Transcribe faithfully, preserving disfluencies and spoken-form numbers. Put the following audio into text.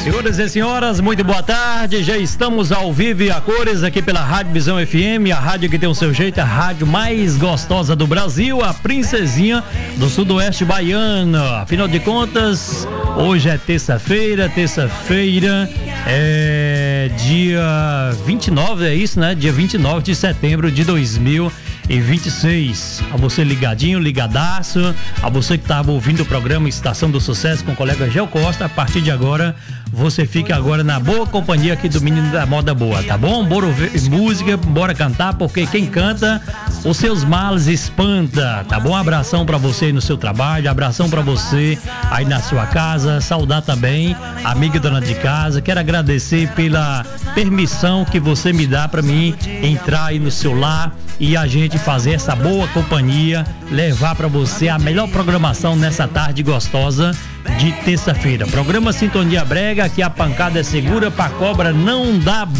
Senhoras e senhoras, muito boa tarde. Já estamos ao vivo e a cores aqui pela Rádio Visão F M, a rádio que tem o seu jeito, a rádio mais gostosa do Brasil, a princesinha do sudoeste baiano. Afinal de contas, hoje é terça-feira, terça-feira é dia vinte e nove, é isso, né? Dia vinte e nove de setembro de dois mil e vinte e seis. A você ligadinho, ligadaço, a você que estava ouvindo o programa Estação do Sucesso com o colega Gel Costa, a partir de agora você fica agora na boa companhia aqui do Menino da Moda Boa, tá bom? Bora ouvir música, bora cantar, porque quem canta os seus males espanta, tá bom? Abração pra você aí no seu trabalho, abração pra você aí na sua casa, saudar também a amiga dona de casa. Quero agradecer pela permissão que você me dá pra mim entrar aí no seu lar e a gente fazer essa boa companhia, levar pra você a melhor programação nessa tarde gostosa de terça-feira. Programa Sintonia Brega, que a pancada é segura, pra cobra não dá